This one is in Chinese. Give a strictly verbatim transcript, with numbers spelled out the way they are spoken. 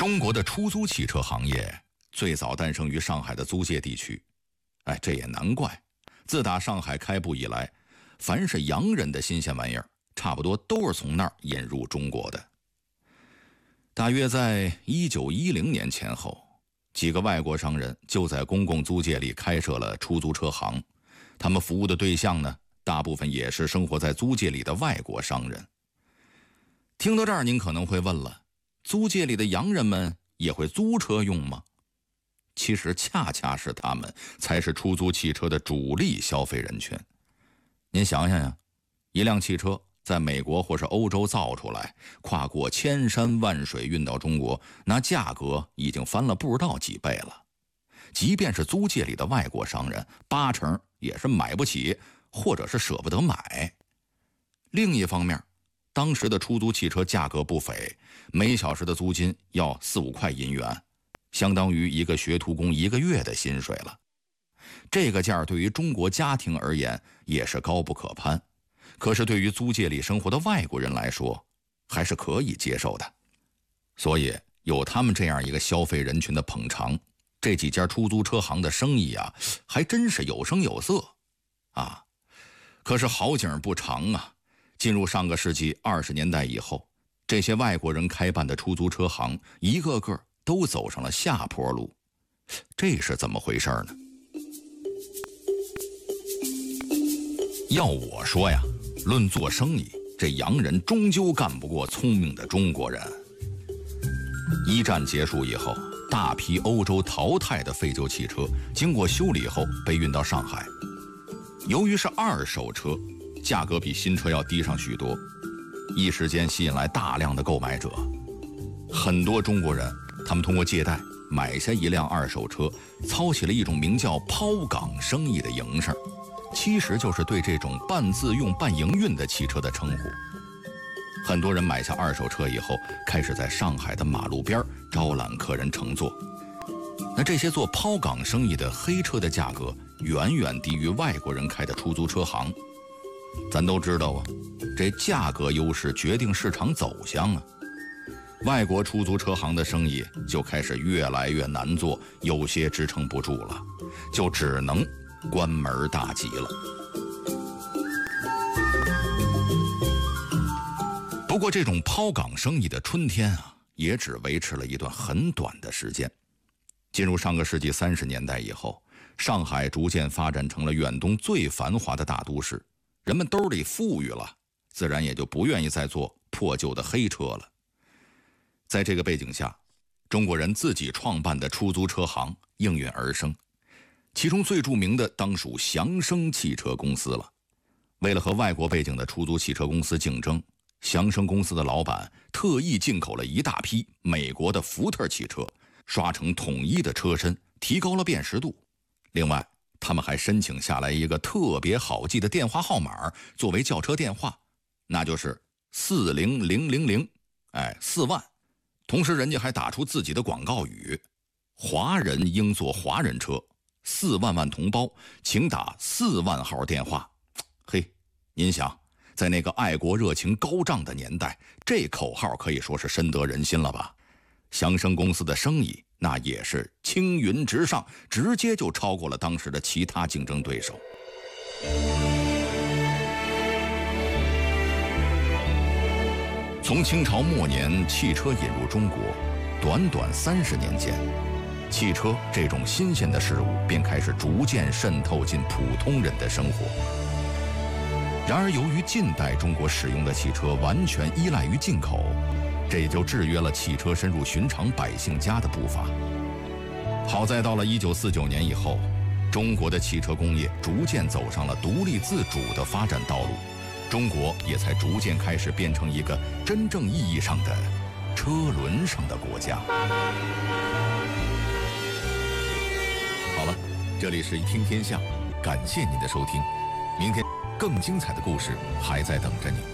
中国的出租汽车行业最早诞生于上海的租界地区。哎，这也难怪，自打上海开埠以来，凡是洋人的新鲜玩意儿，差不多都是从那儿引入中国的。大约在一九一零年前后，几个外国商人就在公共租界里开设了出租车行，他们服务的对象呢，大部分也是生活在租界里的外国商人。听到这儿，您可能会问了，租界里的洋人们也会租车用吗？其实恰恰是他们才是出租汽车的主力消费人群。您想想呀，一辆汽车在美国或是欧洲造出来，跨过千山万水运到中国，那价格已经翻了不知道几倍了。即便是租界里的外国商人，八成也是买不起，或者是舍不得买。另一方面，当时的出租汽车价格不菲，每小时的租金要四五块银元，相当于一个学徒工一个月的薪水了。这个价对于中国家庭而言也是高不可攀，可是对于租界里生活的外国人来说，还是可以接受的。所以有他们这样一个消费人群的捧场，这几家出租车行的生意啊，还真是有声有色啊。可是好景不长啊，进入上个世纪二十年代以后，这些外国人开办的出租车行一个个都走上了下坡路。这是怎么回事呢？要我说呀，论做生意，这洋人终究干不过聪明的中国人。一战结束以后，大批欧洲淘汰的废旧汽车经过修理后被运到上海。由于是二手车，价格比新车要低上许多，一时间吸引来大量的购买者。很多中国人他们通过借贷买下一辆二手车，操起了一种名叫抛港生意的营生，其实就是对这种半自用半营运的汽车的称呼。很多人买下二手车以后，开始在上海的马路边招揽客人乘坐。那这些做抛港生意的黑车的价格远远低于外国人开的出租车行。咱都知道啊，这价格优势决定市场走向啊。外国出租车行的生意就开始越来越难做，有些支撑不住了，就只能关门大吉了。不过这种抛港生意的春天啊，也只维持了一段很短的时间。进入上个世纪三十年代以后，上海逐渐发展成了远东最繁华的大都市，人们兜里富裕了，自然也就不愿意再做破旧的黑车了。在这个背景下，中国人自己创办的出租车行应运而生，其中最著名的当属祥生汽车公司了。为了和外国背景的出租汽车公司竞争，祥生公司的老板特意进口了一大批美国的福特汽车，刷成统一的车身，提高了辨识度。另外，他们还申请下来一个特别好记的电话号码作为叫车电话，那就是四零零零零，哎，四万。同时人家还打出自己的广告语，华人应坐华人车，四万万同胞请打四万号电话。嘿，您想，在那个爱国热情高涨的年代，这口号可以说是深得人心了吧。祥生公司的生意那也是青云直上，直接就超过了当时的其他竞争对手。从清朝末年汽车引入中国，短短三十年间，汽车这种新鲜的事物便开始逐渐渗透进普通人的生活。然而由于近代中国使用的汽车完全依赖于进口，这也就制约了汽车深入寻常百姓家的步伐。好在到了一九四九年以后，中国的汽车工业逐渐走上了独立自主的发展道路，中国也才逐渐开始变成一个真正意义上的车轮上的国家。好了，这里是一听天下，感谢您的收听，明天更精彩的故事还在等着你。